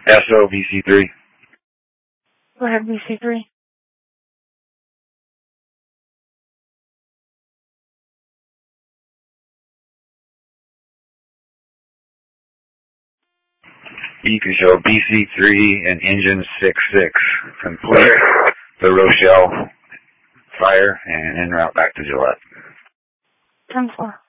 SOVC3. Go ahead, VC3. You can show BC3 and engine 66 complete the Rochelle fire and en route back to Gillette. 10-4.